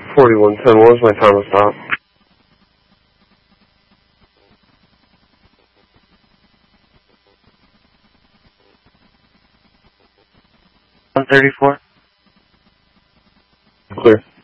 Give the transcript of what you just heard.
4110, what was my time of stop? 134. Clear.